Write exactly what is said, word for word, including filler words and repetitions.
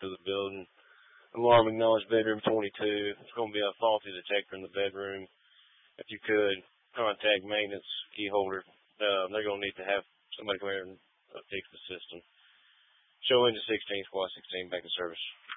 to the building. Alarm acknowledged bedroom twenty-two. It's going to be a faulty detector in the bedroom. If you could, contact maintenance, key holder. Uh, they're going to need to have somebody come here and uh, fix the system. Show into sixteen, squad sixteen, back in service.